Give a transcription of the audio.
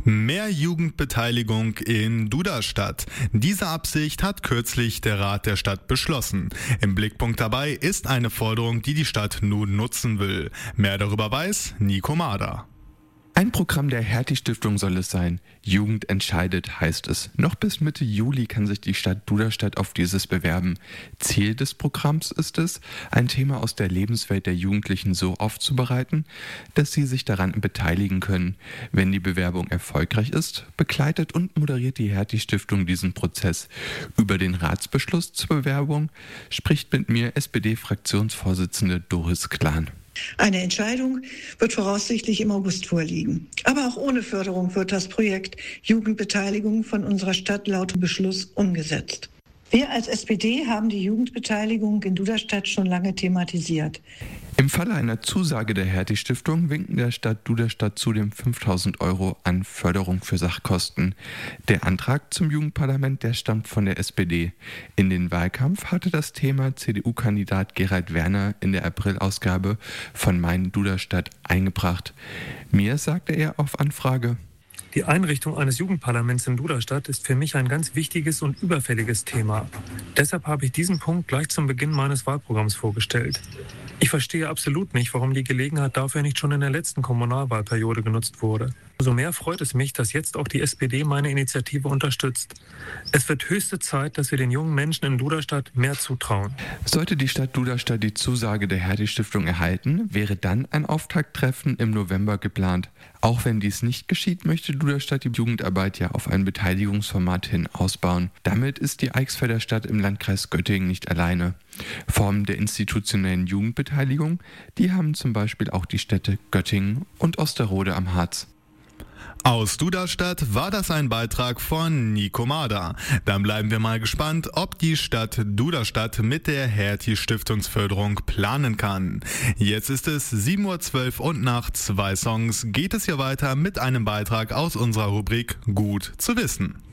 Mehr Jugendbeteiligung in Duderstadt. Diese Absicht hat kürzlich der Rat der Stadt beschlossen. Im Blickpunkt dabei ist eine Forderung, die die Stadt nun nutzen will. Mehr darüber weiß Nico Mader. Ein Programm der Hertie-Stiftung soll es sein. Jugend entscheidet, heißt es. Noch bis Mitte Juli kann sich die Stadt Duderstadt auf dieses bewerben. Ziel des Programms ist es, ein Thema aus der Lebenswelt der Jugendlichen so aufzubereiten, dass sie sich daran beteiligen können. Wenn die Bewerbung erfolgreich ist, begleitet und moderiert die Hertie-Stiftung diesen Prozess. Über den Ratsbeschluss zur Bewerbung spricht mit mir SPD-Fraktionsvorsitzende Doris Klan. Eine Entscheidung wird voraussichtlich im August vorliegen. Aber auch ohne Förderung wird das Projekt Jugendbeteiligung von unserer Stadt laut Beschluss umgesetzt. Wir als SPD haben die Jugendbeteiligung in Duderstadt schon lange thematisiert. Im Falle einer Zusage der Hertie-Stiftung winken der Stadt Duderstadt zudem 5.000 € an Förderung für Sachkosten. Der Antrag zum Jugendparlament, der stammt von der SPD. In den Wahlkampf hatte das Thema CDU-Kandidat Gerald Werner in der April-Ausgabe von Mein Duderstadt eingebracht. Mir sagte er auf Anfrage: Die Einrichtung eines Jugendparlaments in Duderstadt ist für mich ein ganz wichtiges und überfälliges Thema. Deshalb habe ich diesen Punkt gleich zum Beginn meines Wahlprogramms vorgestellt. Ich verstehe absolut nicht, warum die Gelegenheit dafür nicht schon in der letzten Kommunalwahlperiode genutzt wurde. Umso mehr freut es mich, dass jetzt auch die SPD meine Initiative unterstützt. Es wird höchste Zeit, dass wir den jungen Menschen in Duderstadt mehr zutrauen. Sollte die Stadt Duderstadt die Zusage der Hertie-Stiftung erhalten, wäre dann ein Auftakttreffen im November geplant. Auch wenn dies nicht geschieht, möchte Duderstadt die Jugendarbeit ja auf ein Beteiligungsformat hin ausbauen. Damit ist die Eichsfelder Stadt im Landkreis Göttingen nicht alleine. Formen der institutionellen Jugendbeteiligung, die haben zum Beispiel auch die Städte Göttingen und Osterode am Harz. Aus Duderstadt war das ein Beitrag von Nico Mader. Dann bleiben wir mal gespannt, ob die Stadt Duderstadt mit der Hertie-Stiftungsförderung planen kann. Jetzt ist es 7:12 Uhr und nach 2 Songs geht es hier weiter mit einem Beitrag aus unserer Rubrik Gut zu wissen.